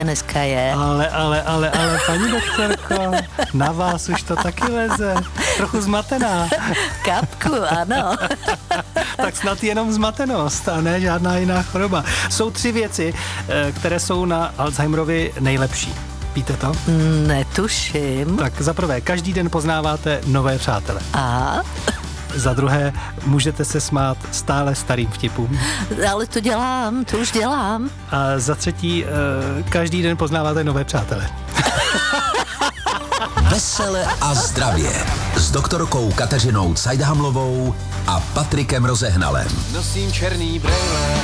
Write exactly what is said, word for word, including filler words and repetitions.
dneska je. Ale, ale, ale, ale, paní doktorko, na vás už to taky leze. Trochu zmatená. Kapku, ano. Tak snad jenom zmatenost a ne žádná jiná choroba. Jsou tři věci, které jsou na Alzheimerovi nejlepší. Víte to? Netuším. Tak za prvé, každý den poznáváte nové přátele. A? Za druhé, můžete se smát stále starým vtipům. Ale to dělám, to už dělám. A za třetí, každý den poznáváte nové přátele. Vesele a zdravě s doktorkou Kateřinou Cajdhamlovou a Patrikem Rozehnalem. Nosím černý brejle.